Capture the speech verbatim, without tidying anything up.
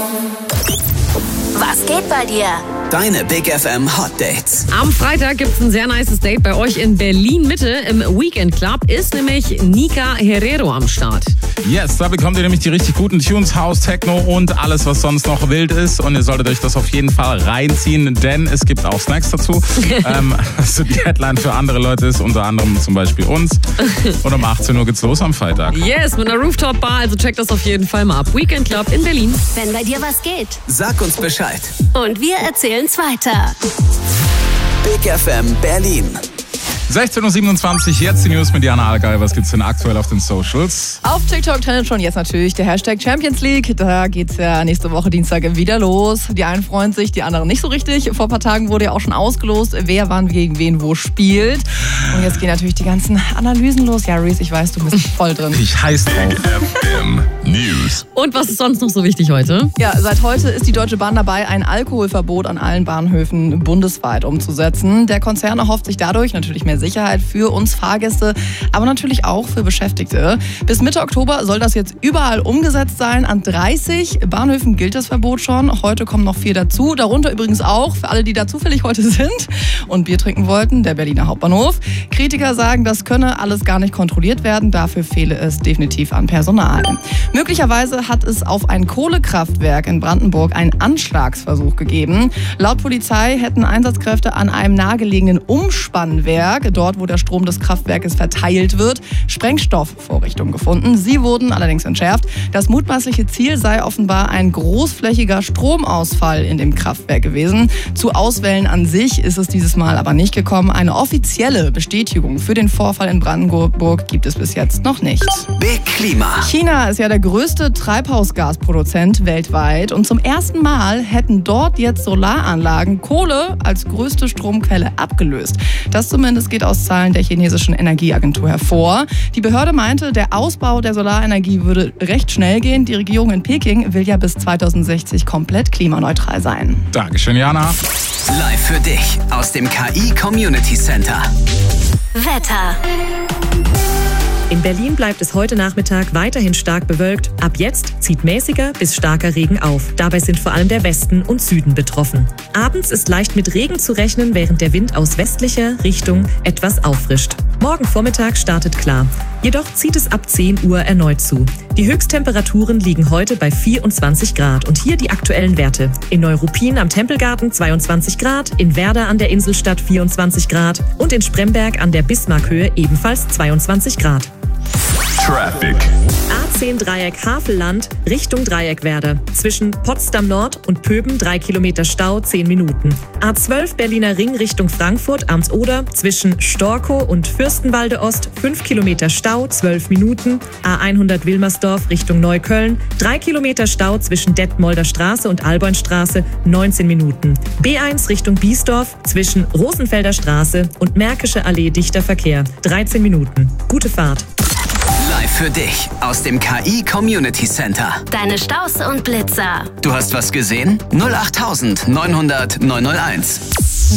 Was geht bei dir? Deine Big F M Hot Dates. Am Freitag gibt es ein sehr nices Date bei euch in Berlin-Mitte. Im Weekend Club ist nämlich Nika Herrero am Start. Yes, da bekommt ihr nämlich die richtig guten Tunes, House, Techno und alles, was sonst noch wild ist. Und ihr solltet euch das auf jeden Fall reinziehen, denn es gibt auch Snacks dazu. ähm, also die Headline für andere Leute ist unter anderem zum Beispiel uns. Und um achtzehn Uhr geht's los am Freitag. Yes, mit einer Rooftop-Bar, also checkt das auf jeden Fall mal ab. Weekend Club in Berlin. Wenn bei dir was geht. Sag uns Bescheid. Und wir erzählen's weiter. Big F M Berlin. sechzehn Uhr siebenundzwanzig, jetzt die News mit Jana Allgäu. Was gibt's denn aktuell auf den Socials? Auf TikTok trendet schon jetzt natürlich der Hashtag Champions League. Da geht's ja nächste Woche Dienstag wieder los. Die einen freuen sich, die anderen nicht so richtig. Vor ein paar Tagen wurde ja auch schon ausgelost, wer wann gegen wen wo spielt. Und jetzt gehen natürlich die ganzen Analysen los. Ja, Reese, ich weiß, du bist voll drin. Ich heiß drauf. Big F M News. Und was ist sonst noch so wichtig heute? Ja, seit heute ist die Deutsche Bahn dabei, ein Alkoholverbot an allen Bahnhöfen bundesweit umzusetzen. Der Konzern erhofft sich dadurch natürlich mehr Sicherheit für uns Fahrgäste, aber natürlich auch für Beschäftigte. Bis Mitte Oktober soll das jetzt überall umgesetzt sein. An dreißig Bahnhöfen gilt das Verbot schon. Heute kommen noch vier dazu. Darunter übrigens auch, für alle, die da zufällig heute sind und Bier trinken wollten, der Berliner Hauptbahnhof. Kritiker sagen, das könne alles gar nicht kontrolliert werden. Dafür fehle es definitiv an Personal. Möglicherweise hat es auf ein Kohlekraftwerk in Brandenburg einen Anschlagsversuch gegeben. Laut Polizei hätten Einsatzkräfte an einem nahegelegenen Umspannwerk, dort wo der Strom des Kraftwerkes verteilt wird, Sprengstoffvorrichtungen gefunden. Sie wurden allerdings entschärft. Das mutmaßliche Ziel sei offenbar ein großflächiger Stromausfall in dem Kraftwerk gewesen. Zu Auswählen an sich ist es dieses Mal aber nicht gekommen. Eine offizielle Bestätigung für den Vorfall in Brandenburg gibt es bis jetzt noch nicht. Big Klima. China ist ja der größte Treibhausgasproduzent weltweit und zum ersten Mal hätten dort jetzt Solaranlagen Kohle als größte Stromquelle abgelöst. Das zumindest geht aus Zahlen der chinesischen Energieagentur hervor. Die Behörde meinte, der Ausbau der Solarenergie würde recht schnell gehen. Die Regierung in Peking will ja bis zweitausendsechzig komplett klimaneutral sein. Dankeschön, Jana. Live für dich aus dem K I Community Center. Wetter. In Berlin bleibt es heute Nachmittag weiterhin stark bewölkt. Ab jetzt zieht mäßiger bis starker Regen auf. Dabei sind vor allem der Westen und Süden betroffen. Abends ist leicht mit Regen zu rechnen, während der Wind aus westlicher Richtung etwas auffrischt. Morgen Vormittag startet klar. Jedoch zieht es ab zehn Uhr erneut zu. Die Höchsttemperaturen liegen heute bei vierundzwanzig Grad. Und hier die aktuellen Werte. In Neuruppin am Tempelgarten zweiundzwanzig Grad, in Werder an der Inselstadt vierundzwanzig Grad und in Spremberg an der Bismarckhöhe ebenfalls zweiundzwanzig Grad. Traffic. A zehn Dreieck Havelland Richtung Dreieckwerder. Zwischen Potsdam Nord und Pöben drei Kilometer Stau, zehn Minuten. A zwölf Berliner Ring Richtung Frankfurt, Amts-Oder. Zwischen Storkow und Fürstenwalde Ost fünf Kilometer Stau, zwölf Minuten. A hundert Wilmersdorf Richtung Neukölln. drei Kilometer Stau zwischen Detmolder Straße und Albornstraße, neunzehn Minuten. B eins Richtung Biesdorf. Zwischen Rosenfelder Straße und Märkische Allee dichter Verkehr, dreizehn Minuten. Gute Fahrt. Live für dich aus dem K I Community Center. Deine Staus und Blitzer. Du hast was gesehen? null acht neunhundert neunhunderт neunhunderteins.